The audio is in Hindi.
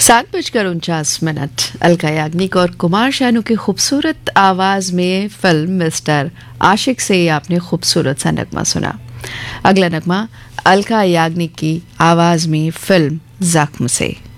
7:49। अलका याग्निक और कुमार शानू की खूबसूरत आवाज में फिल्म मिस्टर आशिक से आपने खूबसूरत सा नगमा सुना। अगला नगमा अलका याग्निक की आवाज में फिल्म जख्म से।